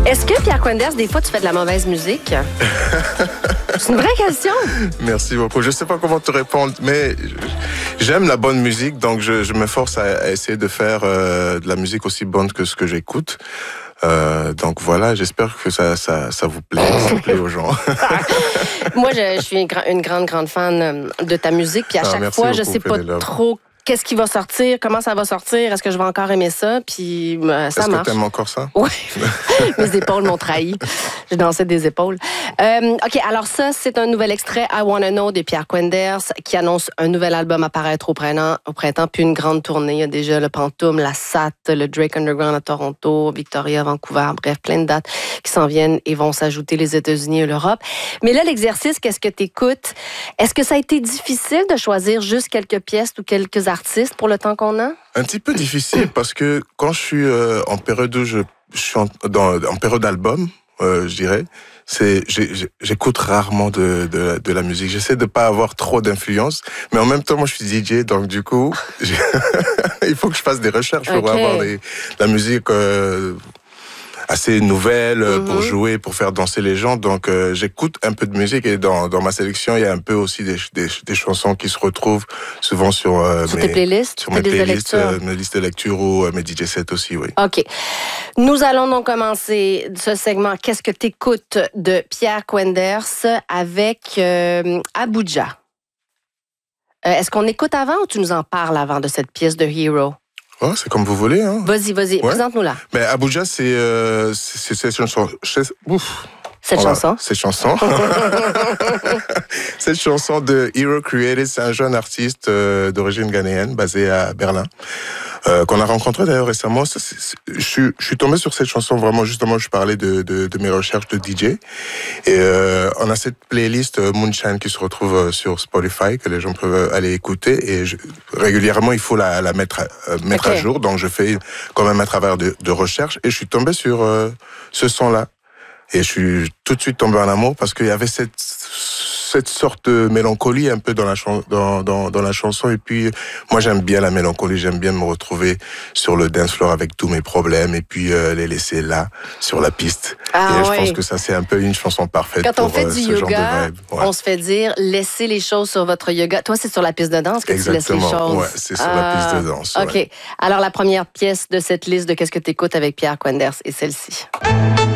Est-ce que, Pierre Quenders, des fois, tu fais de la mauvaise musique? C'est une vraie question. Merci beaucoup. Je ne sais pas comment te répondre, mais j'aime la bonne musique, donc je m'efforce à essayer de faire de la musique aussi bonne que ce que j'écoute. Donc voilà, j'espère que ça vous plaît, ça plaît aux gens. Moi, je suis une grande fan de ta musique, puis à chaque fois, je sais pas trop qu'est-ce qui va sortir, comment ça va sortir, est-ce que je vais encore aimer ça, puis ça marche. Est-ce que t'aimes encore ça? Oui, mes épaules m'ont trahi. Je dansais des épaules. OK, alors ça, c'est un nouvel extrait, I Wanna Know, de Pierre Quenders, qui annonce un nouvel album à paraître au printemps, puis une grande tournée. Il y a déjà le Pantoum, la SAT, le Drake Underground à Toronto, Victoria, Vancouver, bref, plein de dates qui s'en viennent et vont s'ajouter les États-Unis et l'Europe. Mais là, l'exercice, qu'est-ce que t'écoutes? Est-ce que ça a été difficile de choisir juste quelques pièces ou quelques artistes pour le temps qu'on a? Un petit peu difficile parce que quand je suis en période où je suis en période d'album, je dirais, j'écoute rarement de la musique. J'essaie de pas avoir trop d'influence, mais en même temps, moi, je suis DJ, donc du coup, il faut que je fasse des recherches pour avoir la musique assez nouvelle pour jouer, pour faire danser les gens. Donc, j'écoute un peu de musique et dans ma sélection, il y a un peu aussi des chansons qui se retrouvent souvent sur tes playlists, sur mes playlists, mes listes de lecture ou mes DJ sets aussi, oui. OK. Nous allons donc commencer ce segment Qu'est-ce que t'écoutes de Pierre Quenders avec Abuja. Est-ce qu'on écoute avant ou tu nous en parles avant de cette pièce de Hero? Oh, c'est comme vous voulez, hein. Vas-y, ouais. Présente-nous-la. Mais Abuja, c'est cette chanson. Cette chanson. Cette chanson de Hero Created, c'est un jeune artiste d'origine ghanéenne, basé à Berlin, qu'on a rencontré d'ailleurs récemment. Je suis tombé sur cette chanson vraiment, justement, je parlais de mes recherches de DJ. Et on a cette playlist Moonshine qui se retrouve sur Spotify, que les gens peuvent aller écouter. Et régulièrement, il faut la mettre à jour. Donc, je fais quand même un travail de recherche. Et je suis tombé sur ce son-là. Et je suis tout de suite tombé en amour parce qu'il y avait cette sorte de mélancolie un peu dans la chanson. Et puis, moi, j'aime bien la mélancolie. J'aime bien me retrouver sur le dance floor avec tous mes problèmes et puis les laisser là, sur la piste. Je pense que ça, c'est un peu une chanson parfaite. Quand on fait du yoga, genre de vibe. Ouais. On se fait dire, laissez les choses sur votre yoga. Toi, c'est sur la piste de danse que tu laisses les choses. Ouais, c'est sur la piste de danse. OK. Ouais. Alors, la première pièce de cette liste de Qu'est-ce que t'écoutes avec Pierre Quenders est celle-ci.